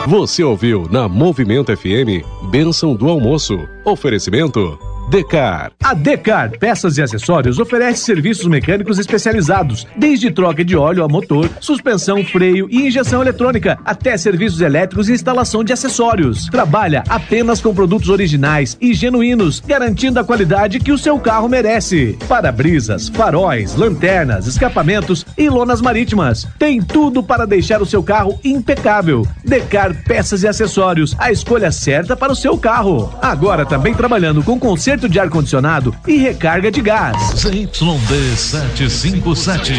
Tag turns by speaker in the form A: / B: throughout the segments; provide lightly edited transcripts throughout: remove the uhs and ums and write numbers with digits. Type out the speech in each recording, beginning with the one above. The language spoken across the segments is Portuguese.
A: Você ouviu na Movimento FM Bênção do Almoço. Oferecimento Decar.
B: A Decar Peças e Acessórios oferece serviços mecânicos especializados, desde troca de óleo a motor, suspensão, freio e injeção eletrônica, até serviços elétricos e instalação de acessórios. Trabalha apenas com produtos originais e genuínos, garantindo a qualidade que o seu carro merece. Para-brisas, faróis, lanternas, escapamentos e lonas marítimas. Tem tudo para deixar o seu carro impecável. Decar Peças e Acessórios, a escolha certa para o seu carro. Agora também trabalhando com conserto de ar-condicionado e recarga de gás.
C: ZYD 757,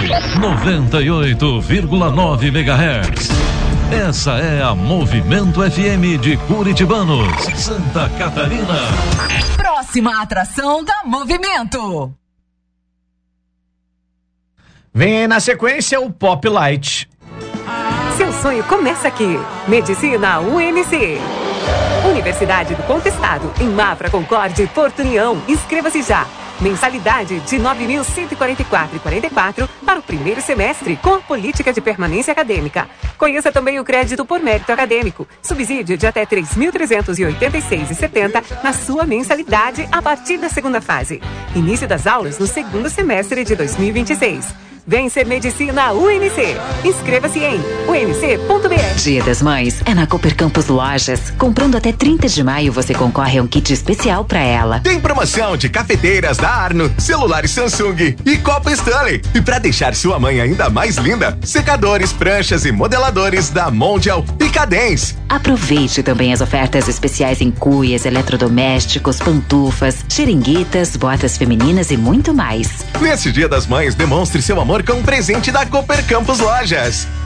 C: 98,9 MHz. Essa é a Movimento FM de Curitibanos, Santa Catarina.
D: Próxima atração da Movimento.
E: Vem aí na sequência o Pop Light.
F: Seu sonho começa aqui. Medicina UNC. Universidade do Contestado, em Mafra, Concórdia e Porto União. Inscreva-se já. Mensalidade de R$ 9.144,44 para o primeiro semestre, com a política de permanência acadêmica. Conheça também o crédito por mérito acadêmico. Subsídio de até R$ 3.386,70 na sua mensalidade a partir da segunda fase. Início das aulas no segundo semestre de 2026. Vem ser Medicina UNC. Inscreva-se em unc.br.
G: Dia das Mães é na Cooper Campus Lojas. Comprando até 30 de maio, você concorre a um kit especial pra ela.
H: Tem promoção de cafeteiras da Arno, celulares Samsung e copo Stanley. E pra deixar sua mãe ainda mais linda, secadores, pranchas e modeladores da Mondial e Cadence.
G: Aproveite também as ofertas especiais em cuias, eletrodomésticos, pantufas, xeringuitas, botas femininas e muito mais.
H: Nesse Dia das Mães, demonstre seu amor com um presente da Cooper Campus Lojas.